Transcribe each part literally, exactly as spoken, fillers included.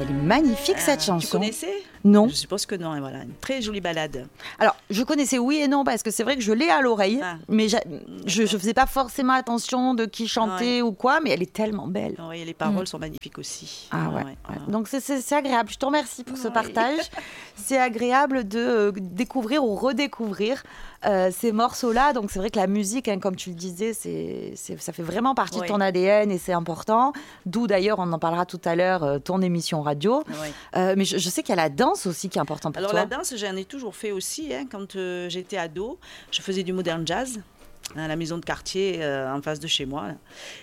Elle est magnifique euh, cette chanson. Tu connaissais ? Non. Je suppose que non. Et voilà, une très jolie balade. Alors, je connaissais oui et non parce que c'est vrai que je l'ai à l'oreille, ah. mais je ne faisais pas forcément attention de qui chantait ouais. ou quoi, mais elle est tellement belle. Oui, les paroles mmh. sont magnifiques aussi. Ah ouais. ouais, ouais. Donc c'est, c'est, c'est agréable. Je te remercie pour ouais. ce partage. C'est agréable de euh, découvrir ou redécouvrir euh, ces morceaux-là. Donc c'est vrai que la musique, hein, comme tu le disais, c'est, c'est, ça fait vraiment partie ouais. de ton A D N et c'est important. D'où d'ailleurs, on en parlera tout à l'heure, euh, ton émission radio. Ouais. Euh, mais je, je sais qu'il y a la danse aussi qui est importante pour Alors, toi. Alors la danse, j'en ai toujours fait aussi. Hein, quand euh, j'étais ado, je faisais du modern jazz à la maison de quartier euh, en face de chez moi. Là.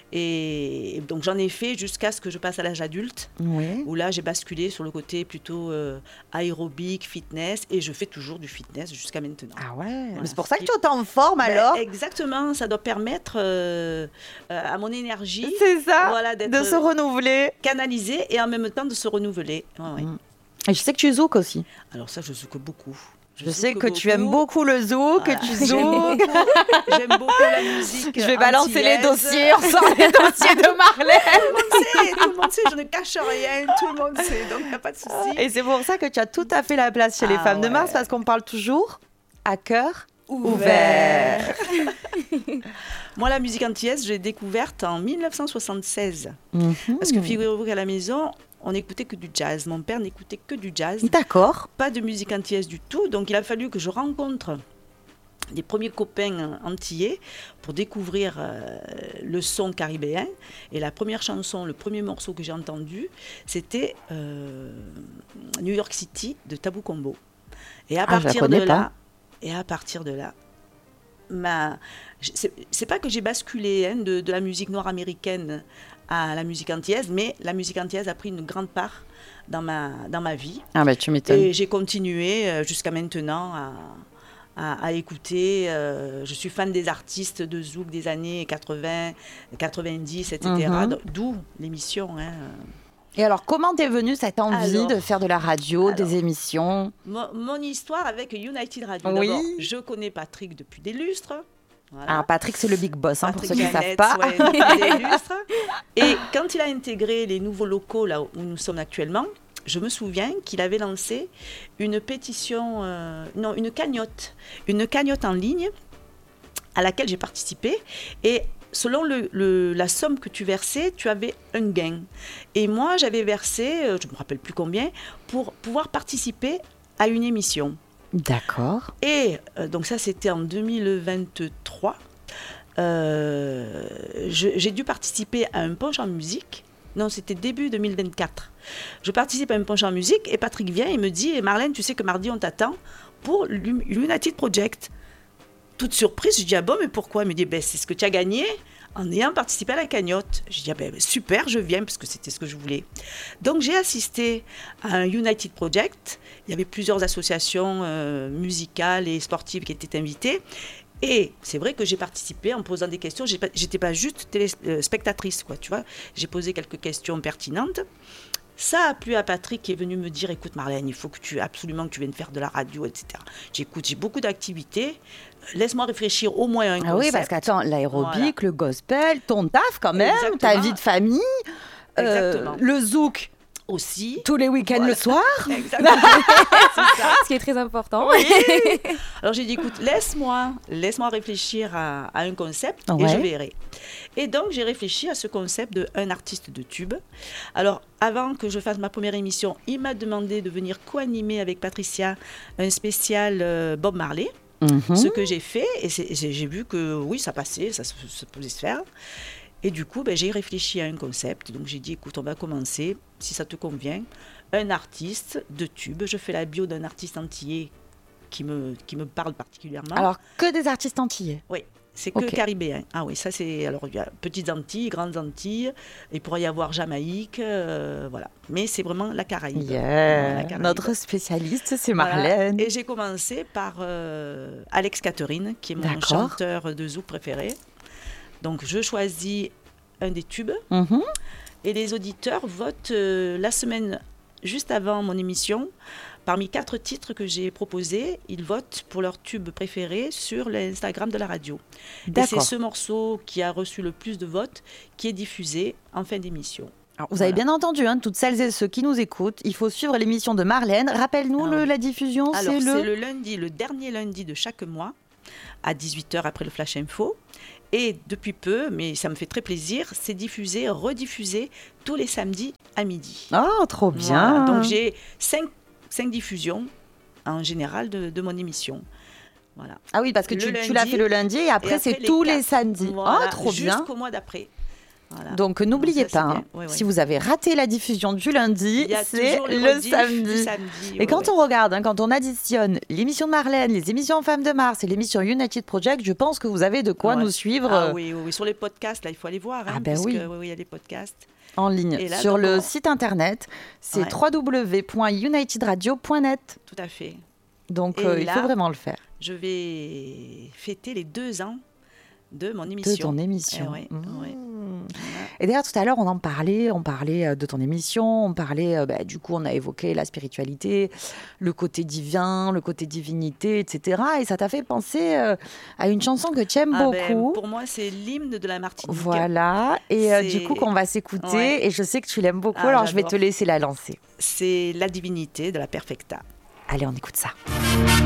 Et donc j'en ai fait jusqu'à ce que je passe à l'âge adulte, oui. où là j'ai basculé sur le côté plutôt euh, aérobique, fitness, et je fais toujours du fitness jusqu'à maintenant. Ah ouais, voilà. Mais c'est pour ça que tu es autant en forme alors. Ben, exactement, ça doit permettre euh, euh, à mon énergie c'est ça, voilà, d'être de se renouveler, canalisée et en même temps de se renouveler. Ouais, ouais. Mmh. Et je sais que tu zouk aussi. Alors ça, je zouk beaucoup. Je, je sais que beaucoup. Tu aimes beaucoup le zouk, voilà. que tu zouk. J'aime beaucoup, j'aime beaucoup la musique. Je vais balancer les dossiers, on sort les dossiers de Marlène. Tout le monde sait, tout le monde sait, je ne cache rien, tout le monde sait, donc il n'y a pas de souci. Et c'est pour ça que tu as tout à fait la place chez ah, les femmes ouais. de Mars, parce qu'on parle toujours à cœur ouvert. ouvert. Moi, la musique antillaise, je l'ai découverte en dix-neuf cent soixante-seize. Mm-hmm. Parce que figurez-vous qu'à la maison, on n'écoutait que du jazz. Mon père n'écoutait que du jazz. D'accord. Pas de musique antillaise du tout. Donc, il a fallu que je rencontre des premiers copains antillais pour découvrir euh, le son caribéen. Et la première chanson, le premier morceau que j'ai entendu, c'était euh, New York City de Tabou Combo. Et à ah, partir de pas. là, et à partir de là, ma, c'est, c'est pas que j'ai basculé hein, de, de la musique noire américaine à la musique antillaise, mais la musique antillaise a pris une grande part dans ma, dans ma vie. Ah bah tu m'étonnes. Et j'ai continué euh, jusqu'à maintenant à, à, à écouter. Euh, je suis fan des artistes de zouk des années quatre-vingts, quatre-vingt-dix, et cetera. Mm-hmm. D'où l'émission. Hein. Et alors, comment t'es venue cette envie alors, de faire de la radio, alors, des émissions ? mon, mon histoire avec United Radio. Oui. D'abord, je connais Patrick depuis des lustres. Voilà. Ah, Patrick, c'est le big boss, hein, pour ceux qui ne savent Jeannette, pas. Ouais, et quand il a intégré les nouveaux locaux là où nous sommes actuellement, je me souviens qu'il avait lancé une pétition, euh, non, une cagnotte, une cagnotte en ligne à laquelle j'ai participé. Et selon le, le, la somme que tu versais, tu avais un gain. Et moi, j'avais versé, euh, je ne me rappelle plus combien, pour pouvoir participer à une émission. D'accord. Et euh, donc ça, c'était en deux mille vingt-trois. Euh, je, j'ai dû participer à un punch en musique. Non, c'était début deux mille vingt-quatre. Je participe à un punch en musique et Patrick vient et me dit « Marlène, tu sais que mardi, on t'attend pour l'United Project. » Toute surprise, je dis « Ah bon, mais pourquoi ?» Il me dit ben, « C'est ce que tu as gagné en ayant participé à la cagnotte. » Je dis ah ben, « Super, je viens parce que c'était ce que je voulais. » Donc, j'ai assisté à un United Project. Il y avait plusieurs associations euh, musicales et sportives qui étaient invitées. Et c'est vrai que j'ai participé en posant des questions. J'ai pas, j'étais pas juste télé, euh, spectatrice, quoi, tu vois. J'ai posé quelques questions pertinentes. Ça a plu à Patrick qui est venu me dire « Écoute Marlène, il faut que tu, absolument que tu viennes faire de la radio, et cetera » J'écoute, j'ai beaucoup d'activités. Laisse-moi réfléchir au moins à un ah concept. Oui, parce qu'attends, l'aérobic, voilà. Le gospel, ton taf quand même, exactement. Ta vie de famille, euh, le zouk. Aussi. Tous les week-ends voilà. Le soir. Exactement. C'est ça. Ce qui est très important. Oui. Alors j'ai dit, écoute, laisse-moi, laisse-moi réfléchir à, à un concept ouais. Et je verrai. Et donc j'ai réfléchi à ce concept de un artiste de tube. Alors avant que je fasse ma première émission, il m'a demandé de venir co-animer avec Patricia un spécial euh, Bob Marley. Mm-hmm. Ce que j'ai fait, et c'est, j'ai vu que oui, ça passait, ça, ça pouvait se faire. Et du coup, ben, j'ai réfléchi à un concept. Donc, j'ai dit, écoute, on va commencer, si ça te convient, un artiste de tube. Je fais la bio d'un artiste antillais qui me, qui me parle particulièrement. Alors, que des artistes antillais ? Oui, c'est que okay. Caribéen. Ah oui, ça c'est... Alors, il y a petites Antilles, grandes Antilles. Il pourrait y avoir Jamaïque, euh, voilà. Mais c'est vraiment la Caraïbe. Yeah. La Caraïbe. Notre spécialiste, c'est Marlène. Voilà. Et j'ai commencé par euh, Alex Catherine, qui est mon D'accord. chanteur de zouk préféré. Donc, je choisis un des tubes mm-hmm. et les auditeurs votent euh, la semaine juste avant mon émission. Parmi quatre titres que j'ai proposés, ils votent pour leur tube préféré sur l'Instagram de la radio. D'accord. Et c'est ce morceau qui a reçu le plus de votes qui est diffusé en fin d'émission. Alors, vous avez bien entendu, hein, toutes celles et ceux qui nous écoutent, il faut suivre l'émission de Marlène. Rappelle-nous Alors, le, la diffusion, Alors, c'est c'est le... le lundi, le dernier lundi de chaque mois, à dix-huit heures après le Flash Info. Et depuis peu, mais ça me fait très plaisir, c'est diffusé, rediffusé tous les samedis à midi. Oh, trop bien. Voilà. Donc j'ai cinq, cinq diffusions en général de, de mon émission. Voilà. Ah oui, parce que Le tu, tu lundi, l'as fait le lundi et après, et après c'est les tous quatre. les samedis. Voilà, Oh, trop bien. Jusqu'au mois d'après. Voilà. Donc n'oubliez Donc ça, pas, c'est hein, bien. Ouais, ouais. si vous avez raté la diffusion du lundi, Il y a c'est toujours les le rediffs samedi. du samedi. Et Ouais, quand ouais. on regarde, hein, quand on additionne l'émission de Marlène, les émissions Femmes de Mars et l'émission United Project, je pense que vous avez de quoi Ouais. nous suivre Ah euh, oui, oui, oui, sur les podcasts, là, il faut aller voir. Hein, Ah ben parce oui. que, oui, oui, il y a les podcasts. en ligne Et là, sur donc, le on- site internet. C'est Ouais. w w w point united radio point net. Tout à fait. Donc Et euh, il là, faut vraiment le faire. Je vais fêter les deux ans de mon De émission. ton émission. Eh ouais, Mmh. ouais. Et d'ailleurs, tout à l'heure, on en parlait, on parlait euh, de ton émission, on parlait, euh, bah, du coup, on a évoqué la spiritualité, le côté divin, le côté divinité, et cetera. Et ça t'a fait penser euh, à une chanson que tu aimes Ah ben, beaucoup. pour moi, c'est l'hymne de la Martinique. Voilà. Et euh, C'est- du coup, qu'on va s'écouter, Ouais. et je sais que tu l'aimes beaucoup, Ah, alors je vais j'adore. te laisser la lancer. C'est la divinité de la Perfecta. Allez, on écoute ça.